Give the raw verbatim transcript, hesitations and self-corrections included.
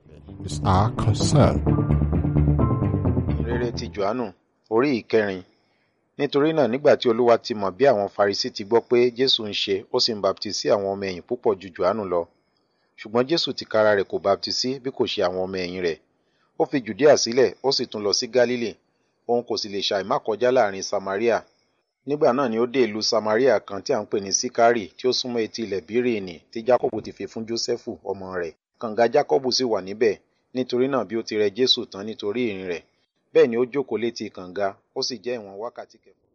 is our concern. Ìrere ti Jòhánù orí ìkẹrin. Nítorí náà nígbà tí Olúwa ti mọ̀ bí àwọn Farisí ti gbọ́ pé Jésù ń ṣe, ó sì ń baptisí àwọn ọmọ ẹ̀yìn púpọ̀ ju Jòhánù lọ. Ṣùgbọ́n Jésù tìkára rẹ̀ kò baptisí bí kò ṣe àwọn ọmọ ẹ̀yìn rẹ̀. Ó fi Jùdíà sílẹ̀, ó sì tún lọ sí Gálílì. Òun kò sì lè ṣàì má kọjá láàrin Samaria. Nígbà náà ni ó dé ìlú Samaria kan tí à ń pè ní Síkárì, tí ó súnmọ́ etí ilẹ̀ Bíríìnì tí Jákọ́bù ti fi fún Jósẹ́fù ọmọ rẹ̀. Kànga Jákọ́bù sì wà níbẹ̀. Nítorí náà bí ó ti rẹ Jésù tán nítorí ìrìn rẹ̀, bẹ́ẹ̀ ni ó jókòó létí kànga, ó sì jẹ́ ìwọ̀n wákàtí kẹfà.